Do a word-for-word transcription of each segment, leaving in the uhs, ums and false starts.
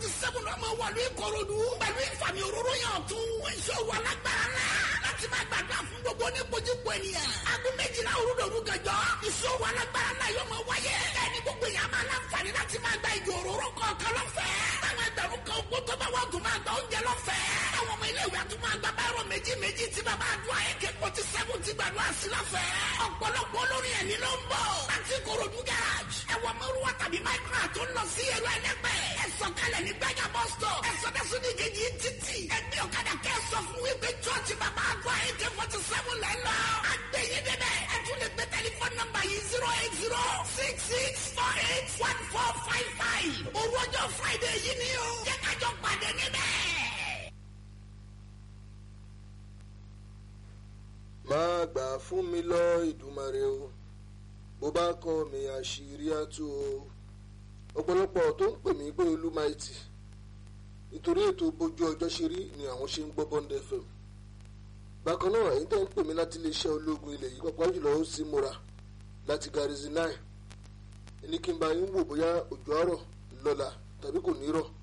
forty seven ọmọ wọ̀lú Ìkòròdú pẹ̀lú ìfàmì òróró yàn tún ìṣòwò alágbára ńlá láti máa gbàdúrà fún gbogbo oníkojúkọ ènìyàn. aago méjìlá òrùdòrú gànjọ́ ìṣòwò alágbára ńlá yóò máa wáyé. ẹni gbogbo èèyàn máa láǹfààní láti máa gba ìjọ òróró kọ̀ọ̀kan lọ́fẹ̀ẹ́. táwọn ẹgbẹ̀rún kan ogbó tó bá wà tún máa gba oúnjẹ lọ́fẹ̀ẹ́. àwọn ọmọ ilé ìwé àtúmọ̀ àgbà báyọ̀ méjì méjì tí bàbá àdúrà A K forty seven ti gbàdúrà sí lọ́fẹ̀ẹ́. ọ̀pọ̀lọpọ̀ olórin ẹ̀mí ló ń bọ̀. láti Ìkòròdú garage ẹ̀wọ̀n mọ́rúwá tàbí máìkúrà tó ń lọ sí ẹ̀rọ ẹlẹ́gbẹ́. ẹ sọ̀kalẹ̀ ní gbẹ́gà bus stop. ẹ sọ dẹ́sùn ní kejì títì. ẹgbẹ́ ọ̀kadà kẹ́ sọ fún wípé chọ́ọ̀chì bàbá àdúrà A K forty seven lẹ́ lọ. àgbẹ̀yẹ dẹ́dẹ́ ẹ tún lè gbé tẹlifóònù nọ́mbà yìí zero eight zero six six four eight one four five five. òru ọjọ́ Friday yìí ni o. jẹ́ kájọ pàdé níbẹ̀. máa gbà fún mi lọ Ìdùmarè o bó bá kọ́ mi àṣírí àtú o. ọ̀pọ̀lọpọ̀ tó ń pè mí pé Olúmaìtì nítorí ètò bójú ọjọ́ ṣe rí ni àwọn ṣe ń gbọ́ Bond F M. bákan náà èyí tẹ́ ń pè mí láti iléeṣẹ́ ológun ilẹ̀ yìí pàápàá jùlọ ó sì múra láti Garrison nine ní kí n bá yín wò bóyá òjò àárọ̀ lọ́la tàbí kò ní rọ̀.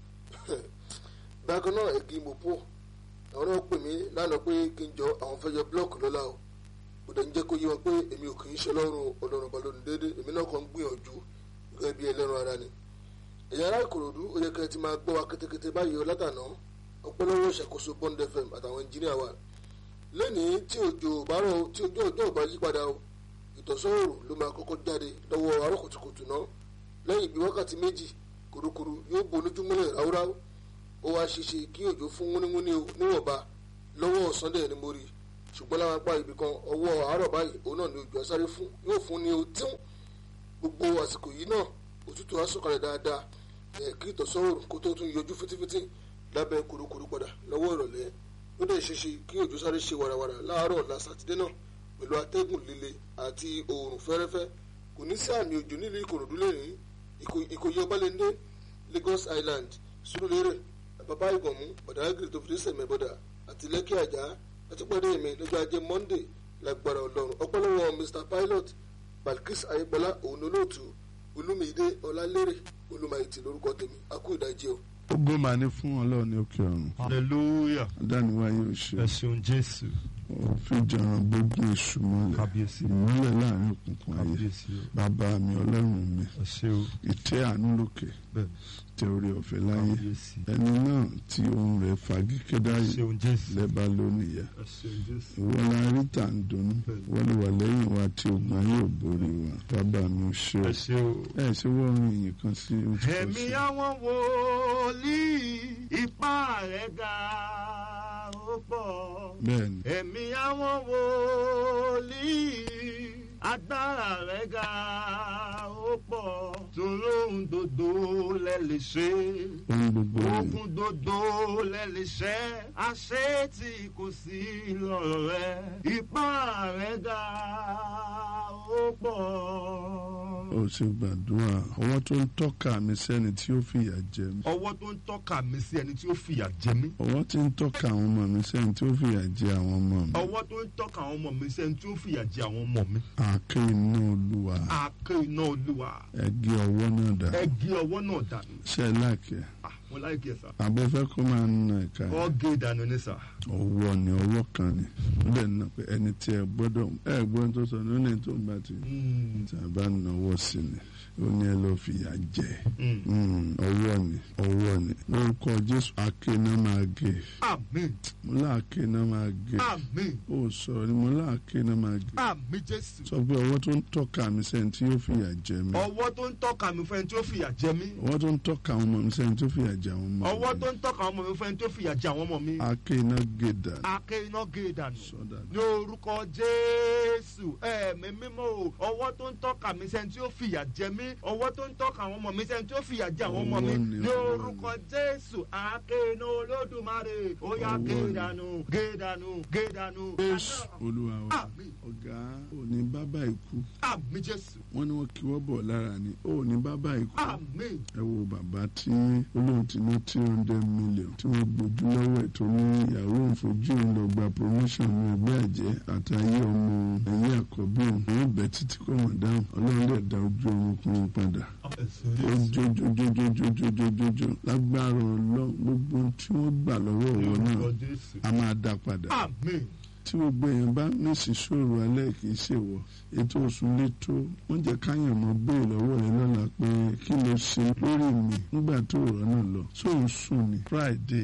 bákan náà ẹ̀gì mọ̀pọ̀ àwọn náà pè mí lánàá pé kí n jọ àwọn fẹ́ yọ blọọkù lọ́la o. kò dẹ̀ ń jẹ́ kó yé wọn pé èmi ò kì í ṣe ọlọ́run ọlọ́run balóni déédéé èmi náà kàn ń gbìyànjú gẹ́gẹ́ bí ẹlẹ́ran ara ni. ẹ̀yà ará Ìkòròdú ó yẹ kẹ́ ẹ ti máa gbọ́ wa kétékété báyìí o látàná ọpọlọwọ́ ìṣàkóso Bond F M àtàwọn ẹnjìníà wa. lẹ́nìí tí òjò bárọ̀ tí ojú ọjọ́ ò bá yí padà o ìtọ̀sọ́rọ̀ ló máa kọ́kọ́ jáde lọ́wọ́ àárọ̀ kùtùkùtù náà lẹ́yìn bí wákàtí méjì kùrukùru yóò bolójúmọ́lẹ̀ ráúráú. ó wá ṣeéṣe kí òjò fún wúníwúní o níwọ̀nba lọ́wọ́ ọ̀sán dẹ̀ ni mo rí ṣùgbọ́n láwọn apá ibì kan ọwọ́ àárọ̀ báyìí òun náà ni òjò asáré fún yóò fún ní o tíún. gbogbo àsìkò yìí náà òtútù á sọ̀kalẹ̀ dáadáa ẹ̀ kí ìtọ̀sọ́rọ̀ kó tó tún yọjú fítífítí lábẹ́ kùrukùru padà lọ́wọ́ ìrọ̀lẹ́. ó dẹ̀ ṣeéṣe kí òjò sáré ṣe wàràwàrà láàárọ̀ la sátidé náà pẹ̀lú atẹ́gùn líle àti oòrùn fẹ́rẹ́fẹ́. kò ní sí àmì òjò nílùú Ìkòròdú lẹ́yìn Ìkòyí Ọbalẹ́ndé Lagos Island Sùúrùlérè Àpápá Ìgànmú Badagry tó fi sẹ̀mẹ̀ bọ́dà àti Lẹ́kì Àjà àti pàdé mi lọ́jọ́ ajé Monday lágbára Ọlọ́run. ọpọlọwọ Mr Pilot Balkis Ayébọlá òun olóòtú Olúmídé Ọlálérè Olúmaìtì lórúkọ tèmi akú ìdájí o. Ògo máa ní fún Ọlọ́run ní òkè ọ̀run. hallelujah. adániwáyé ò ṣe. ẹ ṣeun Jésù. ó fi jọ̀ràn gbógun èṣù mọ́lẹ̀. kábíyèsí. ìmọ́lẹ̀ láàrin òkùnkùn ayé. kábíyèsí. bàbá mi Ọlọ́run mi. ẹ ṣeun. ìtẹ́ àánú lókè. bẹ́ẹ̀. tẹ orí ọ̀fẹ́ láyé. kábíyèsí. ẹni náà tí ohun rẹ̀ fagi kédáyé. ẹ ṣeun Jésù. lẹ́bàá lónìí yá. ẹ ṣeun Jésù. ìwọ la rí tà ń dunnú. wọ́n lè wà lẹ́yìn wa tí ogun ayé ò borí wa. bàbá mi ò ṣe o. ẹ ṣeun. ẹ ṣe wọ́n rìn yìí kan sí ojú kan sí. ẹ̀mí àwọn wòlíì ipá rẹ̀ ga ó pọ̀. bẹ́ẹ̀ni. ẹ̀mí àwọn wòlíì agbára rẹ̀ ga ó pọ̀. torí ohun gbogbo lẹ lè ṣe. ohun gbogbo rẹ̀. ogun gbogbo lẹ lè ṣe. àṣẹ tí kò sí lọ́rọ̀ rẹ̀. ipá rẹ̀ ga ó pọ̀. ó ṣe gbàdúrà ọwọ́ tó ń tọ́ka mi sẹ́ni tí ó fìyà jẹ mí. ọwọ́ tó ń tọ́ka mi sí ẹni tí ó fìyà jẹ mí. ọwọ́ tí ń tọ́ka àwọn ọmọ mi sẹ́ni tí ó fìyà jẹ àwọn ọmọ mi. ọwọ́ tó ń tọ́ka àwọn ọmọ mi sẹ́ni tí ó fìyà jẹ àwọn ọmọ mi. àáké iná Olúwa. àáké iná Olúwa. ẹ gé ọwọ́ náà dànù. ẹ gé ọwọ́ náà dànù. ṣe é láàkẹ́. ah mo láìkí ẹ sá. àbẹ̀fẹ́ kó máa ń na ẹ̀ka ọ gé dànù ní sá. ọwọ́ ni ọwọ́ kan ni ó lè nà pé ẹni tí ẹ gbọ́dọ̀ ẹ gbọ́dọ̀ tó sọ ní ó ní tó ń bá ti tí a bá náwó sí ni ó ní ẹ lọ́ọ́ fìyà jẹ ọwọ́ ni ọwọ́ ni lórúkọ Jésù àáké náà máa gé. àmín. mo láàké náà máa gé. àmín. ó sọ̀rọ̀ ni mo láàké náà máa gé. àmín Jésù. sọ pé ọwọ́ tó ń tọ́ka mi sẹ́ni tí yóò fìyà jẹ mí. ọwọ́ tó ń tọ́ka mi fẹ́ni tí ó fìyà jẹ mí. ọwọ́ tó ń tọ́ka àwọn ọmọ mi sẹ́ni tó fìyà jẹ àwọn ọmọ mi. ọwọ́ tó ń tọ́ka àwọn ọmọ mi fẹ́ni tó fìyà jẹ àwọn ọmọ mi. àáké iná gé dànù. àáké iná gé dànù. sọ́dà ní orúkọ Jésù ẹ̀mí mímọ́ o ọwọ́ tó ń tọ́ka mi sẹ́ni tí ó fìyà jẹ mí. ọwọ́ tó ń tọ́ka àwọn ọmọ mi sẹ́ni tí ó fìyà jẹ àwọn ọmọ mi. ní orúkọ Jésù àáké iná Olódùmarè ó yá gé dànù gé dànù gé dànù. Jésù Olúwa wa. àmín. ọ̀gá òní bábà ikú. àmín Jésù. wọ́n ní wọ́n kí wọ́n bọ̀ lára ni òní bábà ikú. àmín. ẹ wo bàbá tí olóhùn ti ní two hundred million tí wọ́n gbójú lọ́wọ́ ẹ̀ tó ní ìyàwó òfojú òun lọ gba promotion ní ẹgbẹ́ àjẹ́ àtàyé ọmọ ẹ̀yìn àkọ́bí òun òun bẹ̀ títí kọ́ mọ̀ dáhùn ọlọ́run lè da ojú oorun kún fún un padà ojojojojojojojojojo lágbára Ọlọ́run gbogbo tí wọ́n gbà lọ́wọ́ òwò náà a máa dá padà tí gbogbo èèyàn bá mèsì ṣòro alẹ́ kì í ṣèwọ ètò oṣù létò wọ́n jẹ́ káyàn mọ́ bẹ́ẹ̀ lọ́wọ́ rẹ lọ́la pé kí ló ṣe lórí mi nígbà tó rọ̀ náà lọ sóun sùn ní Friday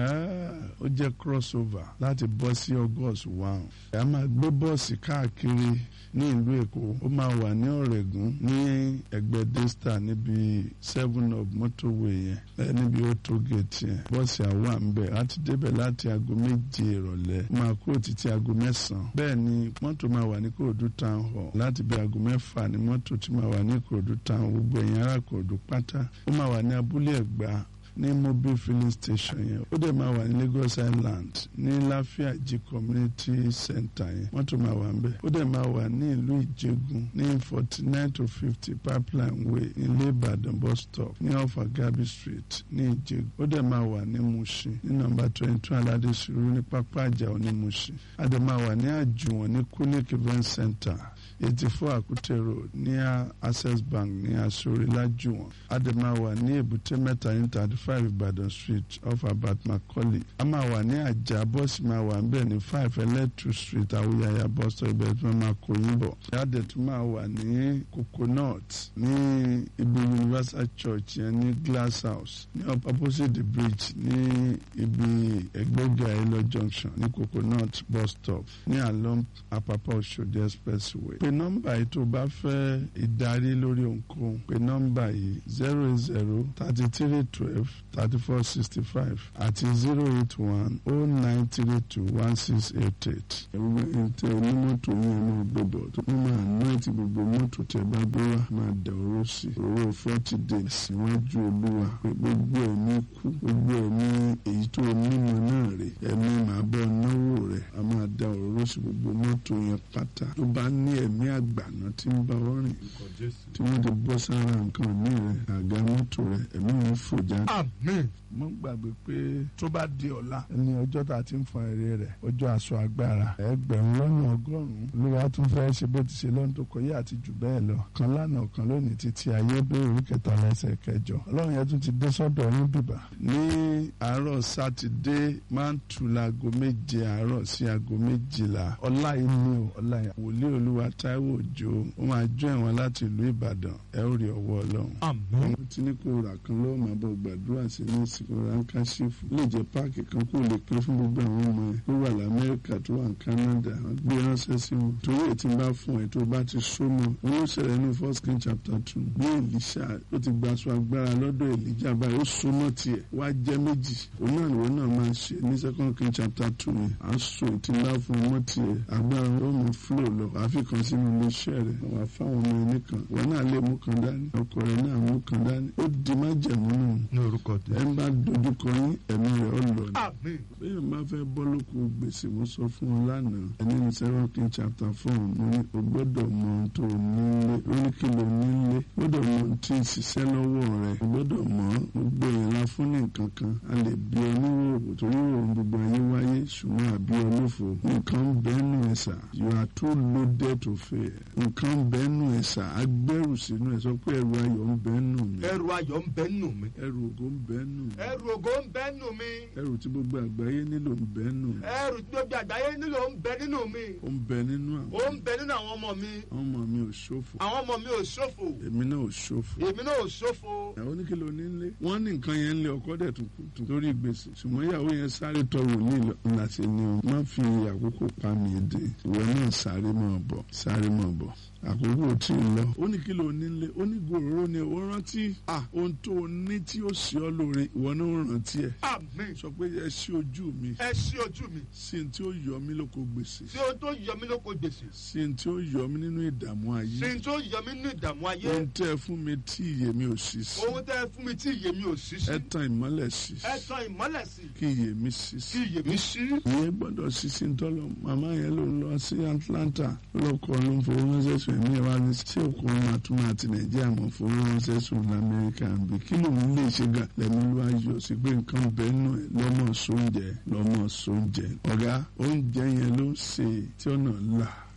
ó jẹ́ crossover láti bọ́ sí August one a máa gbé bọ́ọ̀sì káàkiri ní ìlú Èkó ó máa wà ní Ọ̀rẹ́gùn ní ẹgbẹ́ Daystar níbi seven up motorway yẹn ẹ níbi auto gate yẹn bọ́ọ̀sì àwọn àmbẹ̀ láti débẹ̀ láti aago méje ìrọ̀lẹ́ máa kúrò títí aago mẹ́sàn-án bẹ́ẹ̀ ni mọ́tò máa wà ní Ìkòròdú town hall láti bí aago mẹ́fà ni mọ́tò tí máa wà ní Ìkòròdú town gbogbo ẹ̀yìn ará Ìkòròdú pátá ó máa wà ní abúlé Ẹ̀gbá ní mobile filling station yẹn ó dẹ̀ máa wà ní Lagos Island ní Láfíàjì community center yẹn mọ́tò máa wà ńbẹ̀ ó dẹ̀ máa wà ní ìlú Ìjẹ̀gùn ní forty nine to fifty pipeline way ní Ilé Ìbàdàn bus stop ní Alpha Gabi street ní Ìjẹ̀gùn ó dẹ̀ máa wà ní Mushin ní nọ́mbà twenty two Aládé Sùúrù ní Pápá Àjàó ní Mushin á dẹ̀ máa wà ní Àjùwọ̀n ní Kulik event center eighty-four Akute Road ní Access Bank ní Asori Lájùwọ̀n á dẹ̀ máa wà ní Èbúté Mẹ́ta ní thirty five Ìbàdàn street off Abat Macaulay á máa wà ní Àjà bọ́ọ̀sì máa wà níbẹ̀ ní five Electric street Awuyaya bus stop ibẹ̀ tí wọ́n máa kó yín bọ̀ á dẹ̀ tún máa wà ní Coconut ní ibi Universal Church yẹn ní Glass House ní opposite the bridge ní ibi Ẹgbẹ́ga Elo junction ní Coconut bus stop ní along Apapa Oṣòdì expressway pé nọ́mbà yìí tó bá fẹ́ ìdarí lórí ohunkóhun pé nọ́mbà yìí zero eight zero thirty three twelve thirty four sixty five àti zero eight one oh nine three two one six eight eight. ẹ̀rọ ìtẹ̀ onímọ́tò yẹn náà gbọ́dọ̀ tó wọ́n máa ná ti gbogbo mọ́tò tẹ̀ bá gbé wá máa dà oró sí oró forty days níwájú Olúwa pé gbogbo ẹ̀mí kú gbogbo ẹ̀mí èyí tó onímọ̀ náà rè ẹ̀mí màá bọ́ náwó rẹ̀ a máa dà oró sí gbogbo mọ́tò yẹn pátá tó bá ní ẹ̀mí àgbàná tí ń bá ọ rìn tí wọ́n ti bọ́ sára nǹkan ní rẹ̀ àga mọ́tò rẹ̀ ẹ̀mí wọn fò jáde. Àmín. mo gbàgbé pé tó bá di ọ̀la ní ọjọ́ tá a ti ń fọn èrè rẹ̀ ọjọ́ aṣọ agbára ẹgbẹ̀rún lọ́nà ọgọ́rùn-ún Olúwa tún fẹ́ ṣe bó ti ṣe lọ́nà tó kọjá àti jù bẹ́ẹ̀ lọ kan lánàá kan lónìí títí ayé bẹ́ẹ̀ orí kẹta lẹ́sẹ̀ kẹjọ Ọlọ́run yẹn tún ti dé sọ́dọ̀ yín bìbà ní àárọ̀ sátidé máa ń tu láago méje àárọ̀ sí aago méjìlá ọlá yìí ni o ọlá yẹn wòlíì Olúwa Táíwò Òjó ó máa jó ẹ̀wọ̀n láti ìlú Ìbàdàn ẹ ó rí ọwọ́ Ọlọ́run. Àmín. ọmọ tí ní kò rà kan lọ́wọ́ máa bọ̀ gbàdúrà sí ní ìsìnkú ránkà sífù lè jẹ́ páàkì kan kó lè pín fún gbogbo àwọn ọmọ ẹ̀ tó wà lamẹ́ríkà tó wà ní Canada wọ́n gbé ránṣẹ́ sí wọn torí ètí bá fún ẹ tó bá ti sómọ olóṣèlú ní First King chapter two bí Èlíṣà ó ti gbaṣọ agbára lọ́dọ̀ Èlíjà báyìí ó sómọ tiẹ̀ wá jẹ́ méjì òun náà ìwọ náà máa ṣe ní Second King chapter two ni à ń sọ ètí bá fún ọmọ tiẹ̀ agbára ó mọ flow lọ àfikàn sínú iléeṣẹ́ rẹ̀ wà fáwọn ọmọ ẹni kan wọn náà lè mú kan dání ọkọ rẹ̀ náà mú kan dání ó di májẹ̀mú náà ní orúkọ tó ẹ ń bá dojúkọ yín ẹ̀mí rẹ̀ ó lọ ní. bẹ́ẹ̀ máa fẹ́ bọ́ lóko gbèsè mo sọ fún ọ lánàá ẹni ní Second King chapter four mo ní o gbọ́dọ̀ mọ ohun tó nílé oníkìlò nílé gbọ́dọ̀ mọ ohun tí ń ṣiṣẹ́ lọ́wọ́ rẹ̀ o gbọ́dọ̀ mọ gbogbo ìlà fún ní nǹkan kan a lè bí ọ níwòwò torí òun gbogbo ayé wáyé ṣùgbọ́n àbí olófo nǹkan bẹ́ẹ̀nù ẹ̀sà you are too loaded to fail nǹkan bẹ́ẹ̀nù ẹ̀sà agbẹ́rù sínú ẹ̀ sọ pé ẹrù ayọ̀ ń bẹ́ẹ̀nù mi ẹrù ayọ̀ ń bẹ́ẹ̀nù mi ẹrù ògo ń bẹ́ẹ̀nù mi ẹrù ògo ń bẹ́ẹ̀nù mi ẹrù tí gbogbo àgbáyé nílò ń bẹ́ẹ̀nù mi ẹrù tí gbogbo àgbáyé nílò ń bẹ nínú mi ó ń bẹ nínú àwọn ó ń bẹ nínú àwọn ọmọ mi àwọn ọmọ mi ò ṣòfò àwọn ọmọ mi ò ṣòfò èmi náà ò ṣòfò èmi náà ò ṣòfò. àwọn oníkìlọ̀ nílé wọ́n ní nǹkan yẹn ń lé ọkọ dẹ̀ tún kú tún lórí gbèsè ṣùgbọ́n ìyàwó yẹn sáré tọ wòlíì láti ní o má fi àkókò pa mí dé ìwọ náà sáré mọ́ bọ̀ sáré mọ́ bọ̀ àkókò tí ì lọ ó ní kí ló nílé ó ní gòróró ni ó rántí à ohun tó o ní tí ó ṣe ọ́ lóore ìwọ náà ó rántí ẹ̀. Àmín. sọ pé ẹ ṣí ojú mi. ẹ ṣí ojú mi. sí ní tí ó yọ mí lóko gbèsè. sí ohun tó yọ mí lóko gbèsè. sí ní tí ó yọ mí nínú ìdààmú ayé. sí ní tí ó yọ mí nínú ìdààmú ayé. ohun tẹ́ ẹ fún mi tí ìyè mi ò sí sí. ohun tẹ́ ẹ fún mi tí ìyè mi ò sí sí. ẹ tan ìmọ́lẹ̀ sí. ẹ tan ìmọ́lẹ̀ sí. kí ìyè mi sí sí. kí ìyè mi sí. ìyẹn gbọ́dọ̀ sí sí ntọ́lọ màmá yẹn ló ń lọ sí Atlanta lọ́kọ̀ ló ń fowó ránṣẹ́ sùn ẹ̀mí ẹ̀ wá ní sí òkú ọmọ àtúmọ̀ àti Nàìjíríà mọ̀ fowó ránṣẹ́ sùn lamẹ́ríkà ń bì kí lòun lè ṣe gà lẹ́nu ló ayọ̀ sí pé nǹkan bẹ́ẹ̀ nù ẹ̀ lọ́mọ sóúnjẹ lọ́mọ sóúnjẹ ọ̀gá oúnjẹ yẹn ló ń ṣe tí ọ̀nà là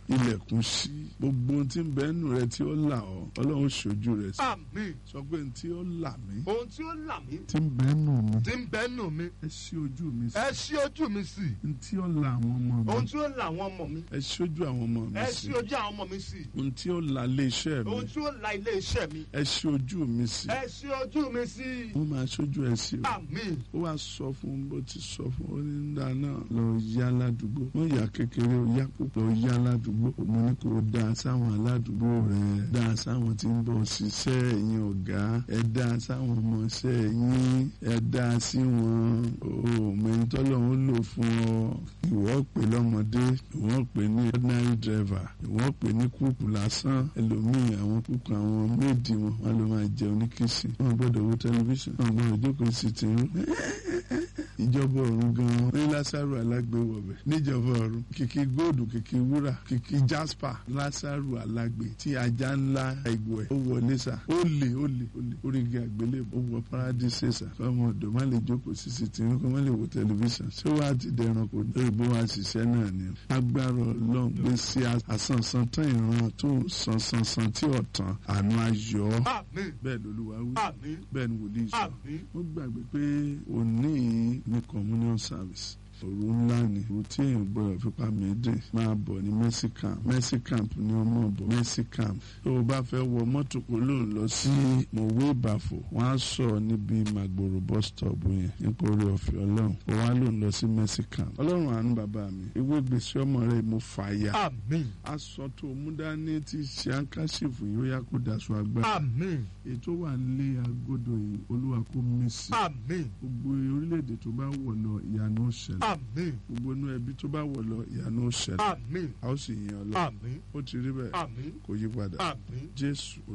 ilẹ̀kùn ṣí gbogbo ohun tí ń bẹ nínú rẹ tí ó là ọ́ ọlọ́run ṣojú rẹ sí. àmín. sọ pé ohun tí ó là mí. ohun tí ó là mí. tí ń bẹ nínú mi. tí ń bẹ nínú mi. ẹ ṣí ojú mi sí. ẹ ṣí ojú mi sí. ohun tí ó là àwọn ọmọ mi. ohun tí ó là àwọn ọmọ mi. ẹ ṣí ojú àwọn ọmọ mi ẹ sí. ṣí ojú àwọn ọmọ mi sí. ohun tí ó là ilé iṣẹ́ mi. ohun tí ó là ilé iṣẹ́ mi. ẹ ṣí ojú mi sí. ẹ ṣí ojú mi sí. wọ́n máa ṣojú ẹ sí o. àmín. ó wàá sọ fún bó ti sọ fún onídàá náà lọ yá ládùúgbò wọ́n yà kékeré ó yá púpọ̀ ó yá ládùúgbò mo ní kó dá sáwọn aládùúgbò rẹ̀ dá sáwọn tí ń bọ̀ ṣiṣẹ́ ẹ̀yin ọ̀gá ẹ dá sáwọn ọmọọṣẹ́ yín ẹ dá sí wọn o mẹ́ńtọ́lọ́ ń lò fún ọ ìwọ pè lọ́mọdé ìwọ pè ní ordinary driver ìwọ pè ní kúùkù lásán ẹlòmíì àwọn kúùkù àwọn méèdì wọn wọn ló máa jẹun ní kìsì wọn gbọ́dọ̀ wo tẹlifíṣàn wọn gbọ́dọ̀ jókòó sí ti rú ìjọba ọ̀run gan-an ní Lásárù alágbèwọ̀ bẹ̀ níjọba ọ̀run kìkì góòdù kìkì wúrà kìkì jasper Lásárù alágbè tí ajá ńlá ìgbò ẹ̀ ó wọlé sà ó lè ó lè ó lè orígi àgbélébùú ó wọ paradíṣe sà kọ́mọ ọ̀dọ́ má lè jókòó sí sí ti rú kọ́ má lè wo tẹlifíṣàn ṣé wàá ti dẹran kò dé ìbò wa ṣiṣẹ́ náà ni agbára Ọlọ́run gbé sí àsànsán tán ìran tó sànsànsán tí ọ̀tàn àánú ayọ̀ bẹ́ẹ̀ lolúwa wí bẹ́ẹ̀ ni wòlíì sọ ó gbàgbé pé òní ní communion service òru ńlá ni òru tí èèyàn gbọ́dọ̀ fipá méjì máa bọ̀ ní mercy camp mercy camp ni ó mọ̀ bọ̀ mercy camp tó o bá fẹ́ wọ mọ́tò kó ló ń lọ sí mọ̀wé ìbàfò wọ́n á sọ níbi màgbòrò bus stop yẹn nípa orí ọ̀fẹ́ ọlọ́run ó wá ló ń lọ sí mercy camp ọlọ́run àánú bàbá mi ewé gbèsè ọmọ rẹ mo fà ya àmín aṣọ tó mú dání tí ṣe àǹkáṣìfù yóò yá kó daṣọ agbára àmín ètò wà lé agodo yìí olúwa kó mí sí àmín gbogbo orílẹ̀-èdè tó bá wọ̀ lọ ìyanu ó ṣẹlẹ̀ àmín gbogbo inú ẹbí tó bá wọ̀ lọ ìyanu ó ṣẹlẹ̀ àmín a ó sì yìn ọ́ lọ àmín ó ti rí bẹ́ẹ̀ àmín kò yí padà àmín Jésù